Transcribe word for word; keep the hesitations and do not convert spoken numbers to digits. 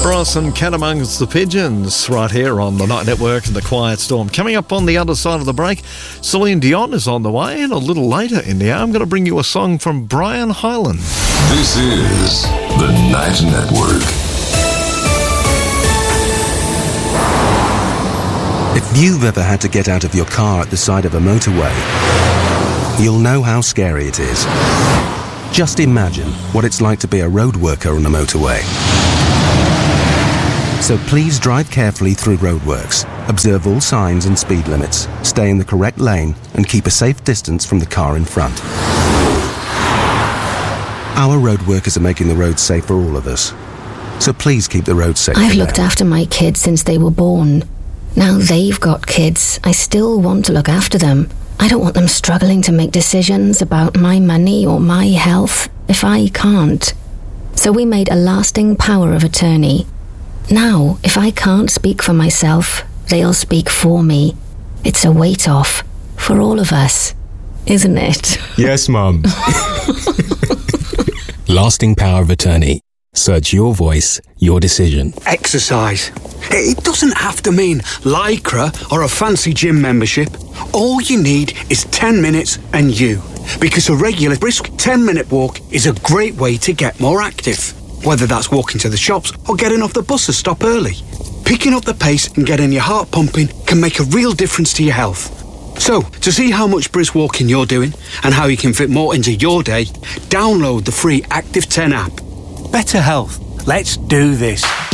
Ross and Cat Amongst the Pigeons right here on the Night Network and the Quiet Storm. Coming up on the other side of the break, Celine Dion is on the way, and a little later in the hour I'm going to bring you a song from Brian Hyland. This is the Night Network. If you've ever had to get out of your car at the side of a motorway, you'll know how scary it is. Just imagine what it's like to be a road worker on a motorway. So please drive carefully through roadworks, observe all signs and speed limits, stay in the correct lane, and keep a safe distance from the car in front. Our road workers are making the roads safe for all of us. So please keep the roads safe. I've looked after my kids since they were born. Now they've got kids, I still want to look after them. I don't want them struggling to make decisions about my money or my health if I can't. So we made a lasting power of attorney. Now, if I can't speak for myself, they'll speak for me. It's a weight off for all of us, isn't it? Yes, Mum. Lasting power of attorney. Search your voice, your decision. Exercise. It doesn't have to mean Lycra or a fancy gym membership. All you need is ten minutes and you. Because a regular brisk ten minute walk is a great way to get more active. Whether that's walking to the shops or getting off the bus to stop early. Picking up the pace and getting your heart pumping can make a real difference to your health. So, to see how much brisk walking you're doing and how you can fit more into your day, download the free Active ten app. Better health. Let's do this.